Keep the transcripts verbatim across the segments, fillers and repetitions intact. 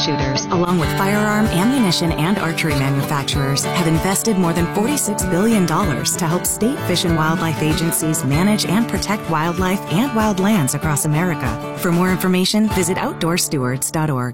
shooters, along with firearm, ammunition, and archery manufacturers, have invested more than forty-six billion dollars to help state fish and wildlife agencies manage and protect wildlife and wildlands across America. For more information, visit outdoor stewards dot org.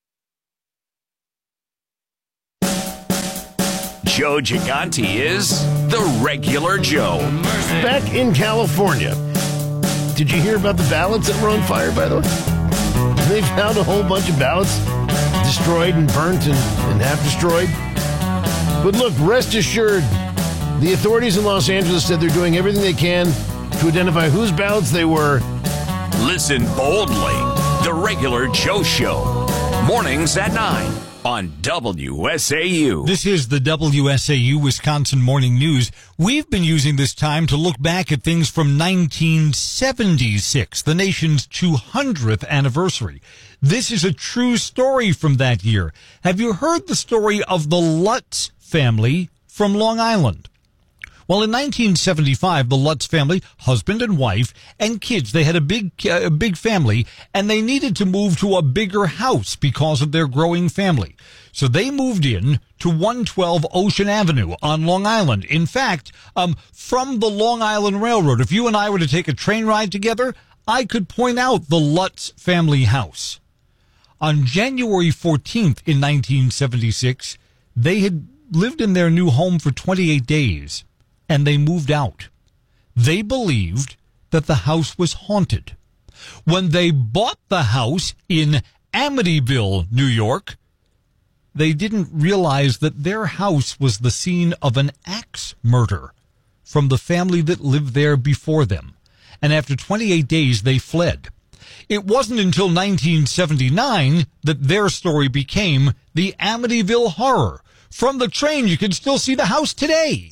Joe Gigante is the Regular Joe. Back in California, did you hear about the ballots that were on fire, by the way? They found a whole bunch of ballots destroyed and burnt and, and half destroyed. But look, rest assured, the authorities in Los Angeles said they're doing everything they can to identify whose ballots they were. Listen boldly. The Regular Joe Show. Mornings at nine. On W S A U. This is the W S A U Wisconsin Morning News. We've been using this time to look back at things from nineteen seventy-six, the nation's two hundredth anniversary. This is a true story from that year. Have you heard the story of the Lutz family from Long Island? Well, in nineteen seventy-five, the Lutz family, husband and wife and kids, they had a big, uh, a big family, and they needed to move to a bigger house because of their growing family. So they moved in to one twelve Ocean Avenue on Long Island. In fact, um, from the Long Island Railroad, if you and I were to take a train ride together, I could point out the Lutz family house. On January fourteenth in nineteen seventy-six, they had lived in their new home for twenty-eight days. And they moved out. They believed that the house was haunted. When they bought the house in Amityville, New York, they didn't realize that their house was the scene of an axe murder from the family that lived there before them. And after twenty-eight days, they fled. It wasn't until nineteen seventy-nine that their story became the Amityville Horror. From the train, you can still see the house today.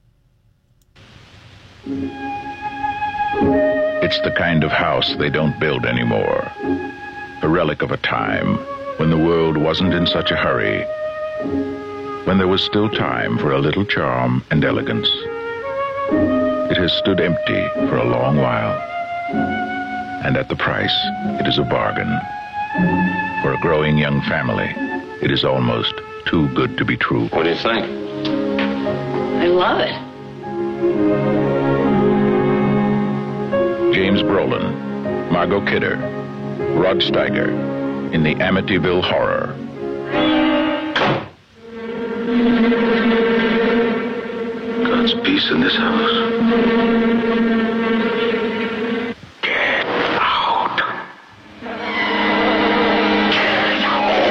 It's the kind of house they don't build anymore. A relic of a time when the world wasn't in such a hurry, when there was still time for a little charm and elegance. It has stood empty for a long while, and at the price, it is a bargain. For a growing young family, it is almost too good to be true. What do you think? I love it. James Brolin, Margot Kidder, Rod Steiger in the Amityville Horror. God's peace in this house. Get out. Get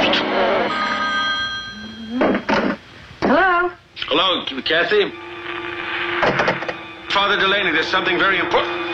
out. Hello? Hello, Kathy. Father Delaney, there's something very important.